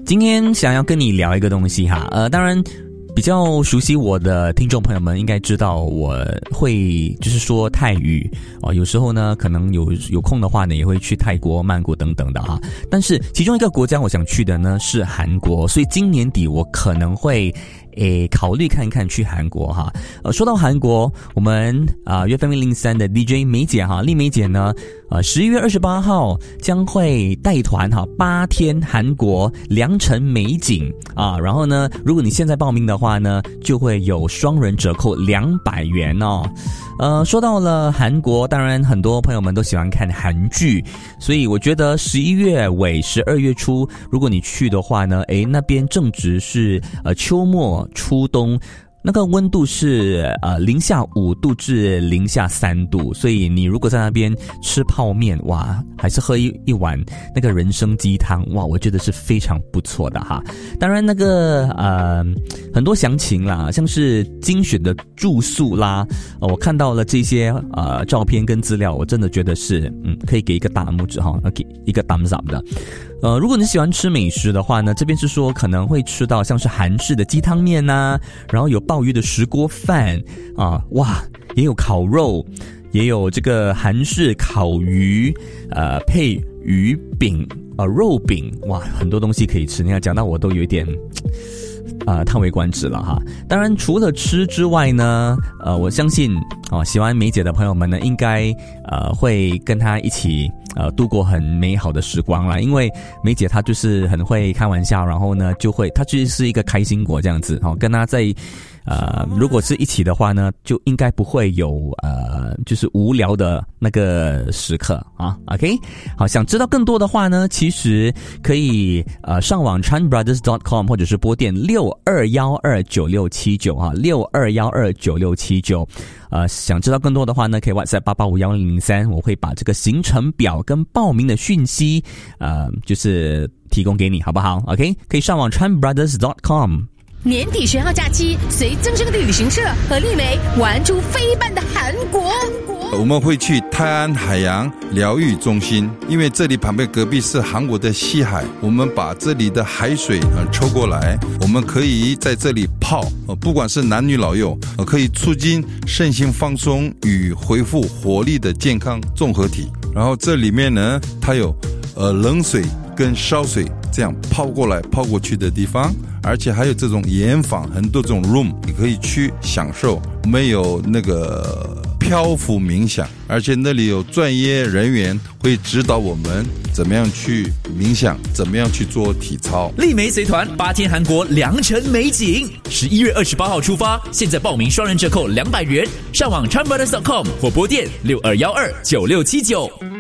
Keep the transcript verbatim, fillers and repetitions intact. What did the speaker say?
今天想要跟你聊一个东西哈，呃，当然比较熟悉我的听众朋友们应该知道我会就是说泰语哦，有时候呢可能有有空的话呢也会去泰国、曼谷等等的哈。但是其中一个国家我想去的呢是韩国，所以今年底我可能会诶考虑看一看去韩国哈。呃，说到韩国，我们啊约 Family 零三的 D J 梅姐哈，丽梅姐呢，呃十一月二十八号将会带团哈八天韩国良辰美景啊，然后呢，如果你现在报名的话呢，就会有双人折扣两百元哦。呃，说到了韩国，当然很多朋友们都喜欢看韩剧，所以我觉得十一月尾、十二月初，如果你去的话呢，诶，那边正值是呃秋末初冬。那个温度是呃零下五度至零下三度，所以你如果在那边吃泡面，哇，还是喝一一碗那个人参鸡汤，哇，我觉得是非常不错的哈。当然那个呃很多详情啦，像是精选的住宿啦，呃、我看到了这些呃照片跟资料，我真的觉得是嗯可以给一个大拇指哈，给一个 thumbs up 的。呃，如果你喜欢吃美食的话呢，这边是说可能会吃到像是韩式的鸡汤面呐、啊，然后有鲍鱼的石锅饭啊，哇，也有烤肉，也有这个韩式烤鱼，呃，配鱼饼啊、呃，肉饼，哇，很多东西可以吃。你看讲到我都有一点。呃，叹为观止了哈。当然，除了吃之外呢，呃，我相信哦，喜欢梅姐的朋友们呢，应该呃会跟她一起呃度过很美好的时光啦。因为梅姐她就是很会开玩笑，然后呢就会，她就是一个开心果这样子。哦，跟她在呃如果是一起的话呢，就应该不会有呃就是无聊的那个时刻啊。OK， 好，想知道更多的话呢，其实可以呃上网 chan brothers dot com 或者是拨电六二一二九六七九啊，六二一二九六七九。呃，想知道更多的话呢，可以 WhatsApp 八八五一零零三，我会把这个行程表跟报名的讯息，呃，就是提供给你，好不好 ？OK， 可以上网 chan brothers dot com。 年底学号假期，随增生的旅行社和丽梅玩出飞伴的韩国。 我们会去泰安海洋疗愈中心，因为这里旁边隔壁是韩国的西海，我们把这里的海水呃抽过来，我们可以在这里泡，呃不管是男女老幼，呃可以促进身心放松与恢复活力的健康综合体。然后这里面呢，它有呃冷水跟烧水这样泡过来泡过去的地方，而且还有这种盐房，很多这种 room 你可以去享受，没有那个漂浮冥想，而且那里有专业人员会指导我们怎么样去冥想，怎么样去做体操。 丽梅随团八天韩国良辰美景，十一月二十八号出发，现在报名双人折扣两百元，上网 chan brothers dot com 或拨电六二一二九六七九。